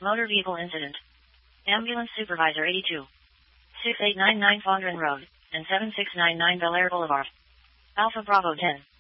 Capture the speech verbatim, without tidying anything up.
Motor vehicle incident. Ambulance supervisor eighty-two. six eight nine nine Fondren Road, and seven six nine nine Bel Air Boulevard. Alpha Bravo ten.